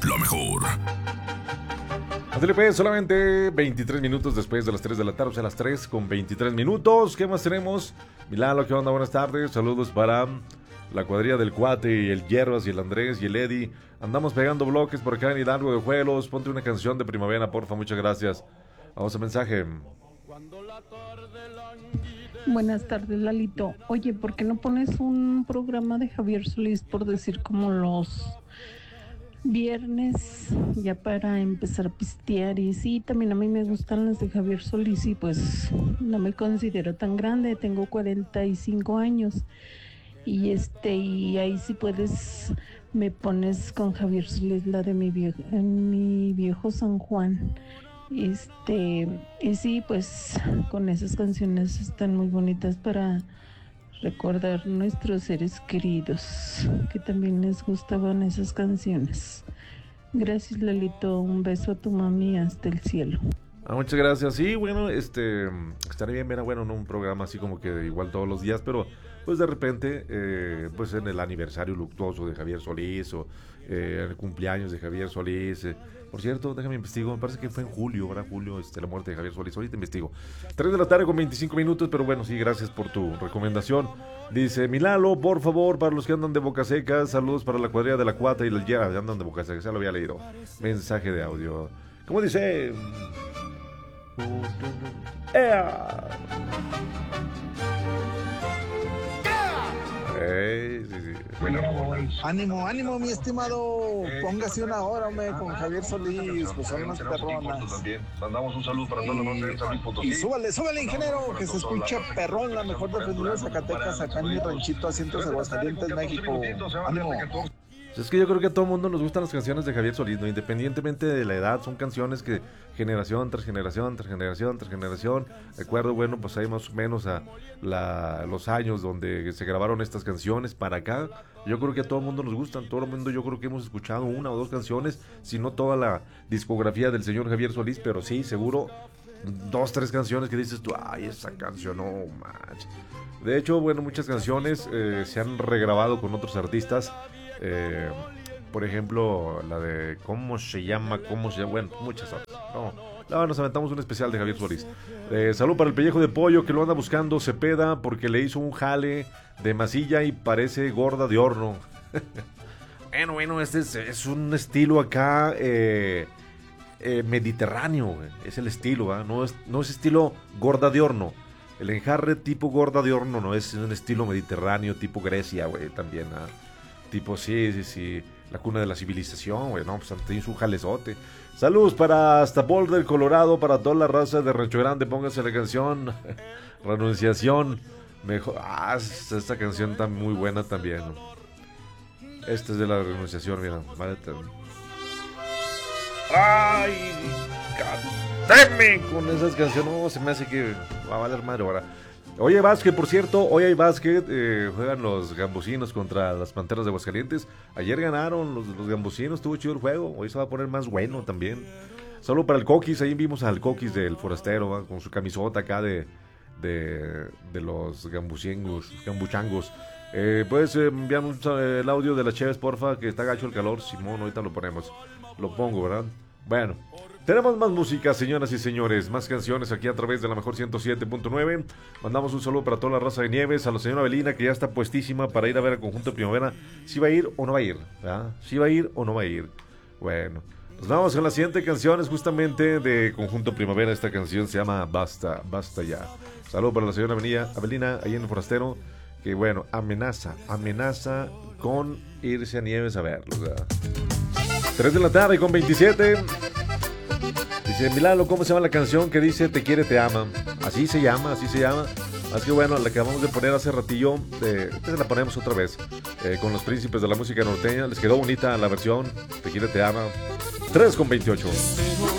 la mejor. Andale, solamente 23 minutos después de las 3 de la tarde, o sea, las 3 con 23 minutos. ¿Qué más tenemos? Milano, ¿qué onda? Buenas tardes. Saludos para la cuadrilla del Cuate y el Hierbas y el Andrés y el Eddie. Andamos pegando bloques por acá en Hidalgo de Juelos. Ponte una canción de primavera, porfa, muchas gracias. Vamos a mensaje. Buenas tardes, Lalito. Oye, ¿por qué no pones un programa de Javier Solís, por decir, como los viernes, ya para empezar a pistear? Y sí, también a mí me gustan las de Javier Solís y pues no me considero tan grande, tengo 45 años. Y ahí si puedes me pones con Javier Solís la de mi viejo San Juan. Y sí, pues con esas canciones están muy bonitas para recordar nuestros seres queridos, que también les gustaban esas canciones. Gracias, Lalito, un beso a tu mami hasta el cielo. Muchas gracias. Sí, bueno, estaría bien ver, bueno, no un programa así como que igual todos los días, pero pues de repente, pues en el aniversario luctuoso de Javier Solís o el cumpleaños de Javier Solís. Por cierto, déjame investigo, me parece que fue en julio, ¿verdad? Julio, la muerte de Javier Solís. Ahorita investigo. 3 de la tarde con 25 minutos, pero bueno, sí, gracias por tu recomendación. Dice, Milalo, por favor, para los que andan de boca seca, saludos para la cuadrilla de la Cuata y el Yera, ya andan de boca seca, ya lo había leído. Mensaje de audio. ¿Cómo dice? ¡Ea! Sí. Bueno, ánimo, mi estimado. Póngase una hora, hombre, con Javier Solís, pues son unas perronas. Mandamos un saludo para toda la banda de San Luis Potosí. Y súbale, ingeniero, que se escuche perrón, la mejor defendida de Zacatecas, acá en mi ranchito, Asientos Aguascalientes, México. Ánimo. Es que yo creo que a todo el mundo nos gustan las canciones de Javier Solís, ¿no? Independientemente de la edad, son canciones que generación tras generación, tras generación, tras generación. Recuerdo, bueno, pues hay más o menos los años donde se grabaron estas canciones para acá. Yo creo que a todo el mundo nos gustan, todo el mundo yo creo que hemos escuchado una o dos canciones, si no toda la discografía del señor Javier Solís, pero sí, seguro 2, 3 canciones que dices tú, ay, esa canción, no manches. De hecho, bueno, muchas canciones se han regrabado con otros artistas. Por ejemplo, la de ¿cómo se llama? Bueno, muchas otras. No, nos aventamos un especial de Javier Solís. Salud para el pellejo de pollo que lo anda buscando Cepeda porque le hizo un jale de masilla y parece gorda de horno. Bueno, este es un estilo acá mediterráneo, es el estilo, no es estilo gorda de horno. El enjarre tipo gorda de horno no es un estilo mediterráneo tipo Grecia, güey, también, tipo, sí, la cuna de la civilización, güey, no, pues tienes un jalezote. Saludos para hasta Boulder, Colorado, para toda la raza de Rancho Grande, pónganse la canción Renunciación, mejor, esta canción está muy buena también, ¿no? Esta es de la Renunciación, mira, vale, ay, cánteme con esas canciones, no, se me hace que va a valer madre ahora. Hoy hay básquet, por cierto, hoy hay básquet, juegan los gambusinos contra las Panteras de Aguascalientes. Ayer ganaron los gambusinos, estuvo chido el juego, hoy se va a poner más bueno también. Solo para el Coquis, ahí vimos al Coquis del Forastero, con su camisota acá de los gambuchangos. Puedes enviarnos el audio de las Cheves, porfa, que está gacho el calor, Simón, ahorita lo ponemos, lo pongo, ¿verdad? Bueno. Tenemos más música, señoras y señores, más canciones aquí a través de la mejor 107.9. Mandamos un saludo para toda la raza de Nieves, a la señora Belina que ya está puestísima para ir a ver al Conjunto Primavera. ¿Sí va a ir o no va a ir? ¿Verdad? ¿Sí va a ir o no va a ir? Bueno, nos vamos con la siguiente canción, es justamente de Conjunto Primavera. Esta canción se llama Basta Ya. Saludo para la señora Abelina, ahí en el Forastero, que bueno, amenaza con irse a Nieves a verlos, ¿verdad? 3 de la tarde con 27. Dice, Milano, ¿cómo se llama la canción que dice Te quiere, te ama? Así se llama. Así que bueno, la que acabamos de poner hace ratillo, la ponemos otra vez, con los príncipes de la música norteña. Les quedó bonita la versión, Te quiere, te ama. 3 con 28.